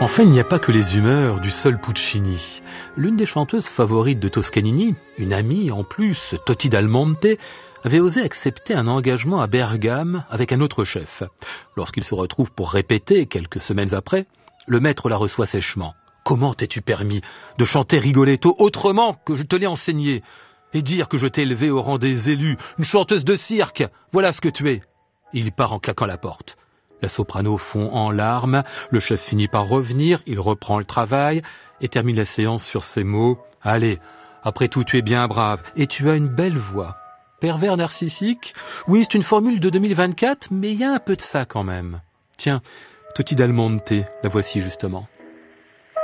Enfin, il n'y a pas que les humeurs du seul Puccini. L'une des chanteuses favorites de Toscanini, une amie en plus, Toti Dal Monte, avait osé accepter un engagement à Bergame avec un autre chef. Lorsqu'il se retrouve pour répéter, quelques semaines après, le maître la reçoit sèchement. « Comment t'es-tu permis de chanter Rigoletto autrement que je te l'ai enseigné ? Et dire que je t'ai élevé au rang des élus, une chanteuse de cirque, voilà ce que tu es !» Il part en claquant la porte. La soprano fond en larmes, le chef finit par revenir, il reprend le travail et termine la séance sur ces mots. « Allez, après tout tu es bien brave et tu as une belle voix. » Pervers narcissique ? Oui, c'est une formule de 2024, mais il y a un peu de ça quand même. Tiens, Toti Dal Monte, la voici justement.